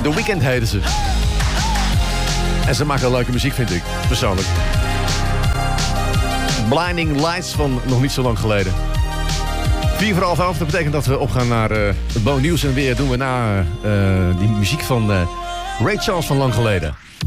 The Weeknd heten ze. En ze maken leuke muziek, vind ik, persoonlijk. Blinding Lights van nog niet zo lang geleden. 4:30, dat betekent dat we opgaan naar het Bo Nieuws en weer doen we na die muziek van Ray Charles van lang geleden.